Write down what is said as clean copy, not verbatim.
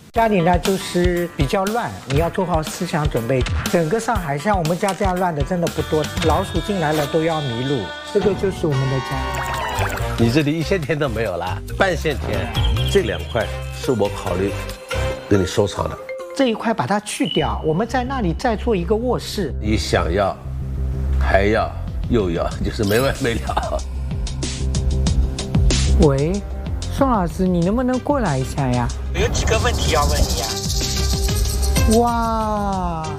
家里呢就是比较乱，你要做好思想准备。整个上海像我们家这样乱的真的不多，老鼠进来了都要迷路。这个就是我们的家。 你这里1线田都没有了，半线田，这2块是我考虑给你收藏的。 这一块把它去掉，我们在那里再做一个卧室。 你想要，还要，又要，就是没完没了。 喂，宋老师，你能不能过来一下呀？有几个问题要问你呀。哇。